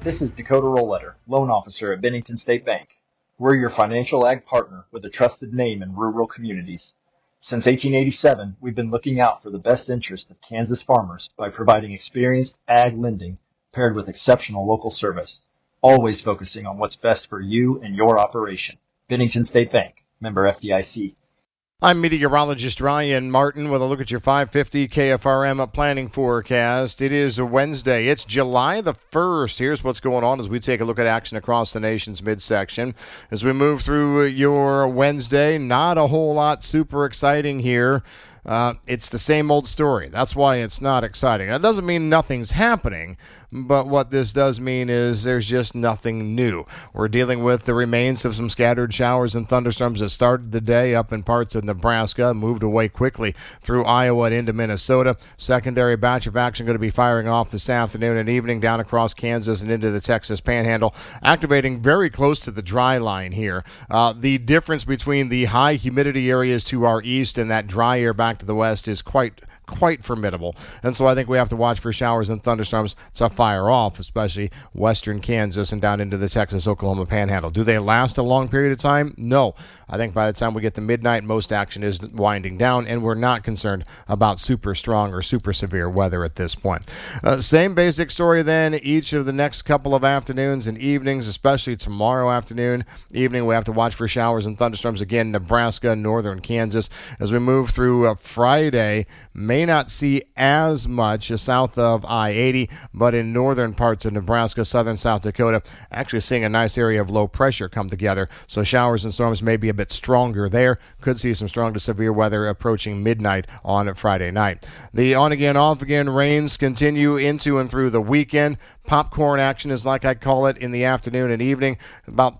This is Dakota Rollletter, loan officer at Bennington State Bank. We're your financial ag partner with a trusted name in rural communities. Since 1887, we've been looking out for the best interest of Kansas farmers by providing experienced ag lending paired with exceptional local service, always focusing on what's best for you and your operation. Bennington State Bank, member FDIC. I'm meteorologist Ryan Martin with a look at your 550 KFRM planning forecast. It is a Wednesday. It's July the 1st. Here's what's going on as we take a look at action across the nation's midsection. As we move through your Wednesday, not a whole lot super exciting here. It's the same old story. That's why it's not exciting. That doesn't mean nothing's happening, but what this does mean is there's just nothing new. We're dealing with the remains of some scattered showers and thunderstorms that started the day up in parts of Nebraska, moved away quickly through Iowa and into Minnesota. Secondary batch of action going to be firing off this afternoon and evening down across Kansas and into the Texas Panhandle, activating very close to the dry line here. The difference between the high humidity areas to our east and that dry air back to the west is quite formidable. And so I think we have to watch for showers and thunderstorms to fire off, especially western Kansas and down into the Texas-Oklahoma Panhandle. Do they last a long period of time? No. I think by the time we get to midnight, most action is winding down, and we're not concerned about super strong or super severe weather at this point. Same basic story then each of the next couple of afternoons and evenings, especially tomorrow afternoon, evening. We have to watch for showers and thunderstorms again, Nebraska, northern Kansas. As we move through Friday, may not see as much south of I-80, but in northern parts of Nebraska, southern South Dakota, actually seeing a nice area of low pressure come together. So showers and storms may be a bit stronger there. Could see some strong to severe weather approaching midnight on Friday night. The on-again, off-again rains continue into and through the weekend. Popcorn action is like I call it in the afternoon and evening. About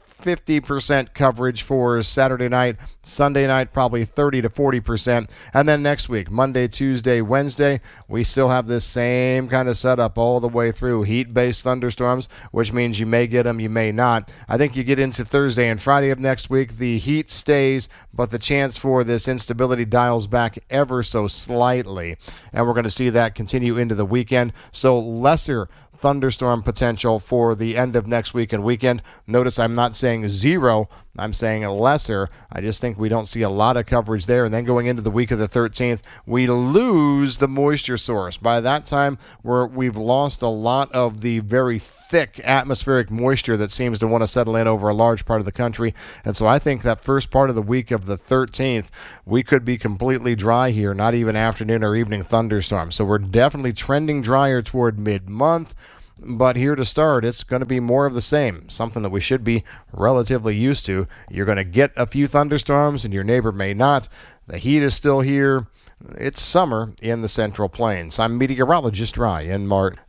50% coverage for Saturday night. Sunday night, probably 30 to 40%. And then next week, Monday, Tuesday, Wednesday, we still have this same kind of setup all the way through. Heat-based thunderstorms, which means you may get them, you may not. I think you get into Thursday and Friday of next week, the heat stays, but the chance for this instability dials back ever so slightly. And we're going to see that continue into the weekend. So lesser thunderstorm potential for the end of next week and weekend. Notice I'm not saying zero, I'm saying lesser. I just think we don't see a lot of coverage there. And then going into the week of the 13th, we lose the moisture source. By that time, we've lost a lot of the very thick atmospheric moisture that seems to want to settle in over a large part of the country. And so I think that first part of the week of the 13th, we could be completely dry here, not even afternoon or evening thunderstorms. So we're definitely trending drier toward mid-month. But here to start, it's going to be more of the same, something that we should be relatively used to. You're going to get a few thunderstorms, and your neighbor may not. The heat is still here. It's summer in the Central Plains. I'm meteorologist Ryan Martin.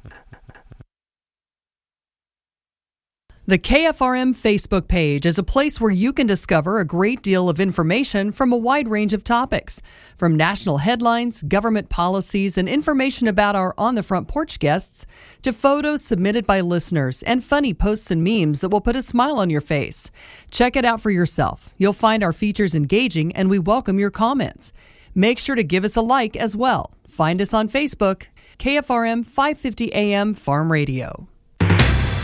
The KFRM Facebook page is a place where you can discover a great deal of information from a wide range of topics, from national headlines, government policies, and information about our On the Front Porch guests, to photos submitted by listeners and funny posts and memes that will put a smile on your face. Check it out for yourself. You'll find our features engaging, and we welcome your comments. Make sure to give us a like as well. Find us on Facebook, KFRM 550 AM Farm Radio.